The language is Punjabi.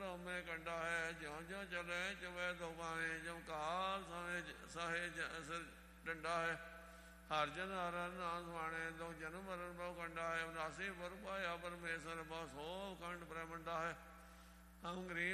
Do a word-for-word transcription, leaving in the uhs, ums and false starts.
ਰੋਮੇ ਕੰਡਾ ਹੈ। ਜਿਉਂ ਜਿਉਂ ਚਲੇ ਚੁਵੇ ਦੋ ਬਾਵੇਂ, ਜਿਉਂ ਕਾਲ ਸਾਹੇ ਸਾਹੇ ਅਸਰ ਡੰਡਾ ਹੈ। ਹਰ ਜਨ ਹਰ ਨਾਮ ਸੁਆਣੇ, ਦੋ ਜਨਮ ਮਰਨ ਬਹੁ ਕੰਡਾ ਹੈ। ਉਨਾਸੀ ਪੁਰ ਪਾਇਆ ਪਰਮੇਸ਼ਰ, ਬਹੁ ਸੋ ਖੰਡ ਬ੍ਰਹਮੰਡਾ ਹੈ। ਹਮ ਗਰੀਬ